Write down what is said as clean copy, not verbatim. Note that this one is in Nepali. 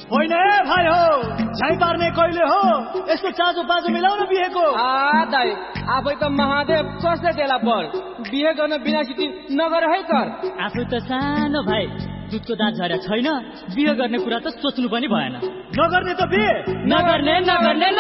होइन ए भाइ हो झाइ पार्ने कहिले हो यस्तो चाँजो बाजो मिलाउन बिहेको दाइ आफै त महादेव कसले देला पर बिहे गर्न बिना सिटी नगर है कर आफू त सानो भाइ दुधको दाँत झर्या छैन बिहे गर्ने कुरा त सोच्नु पनि भएन नगर्ने त बिहे नगर्ने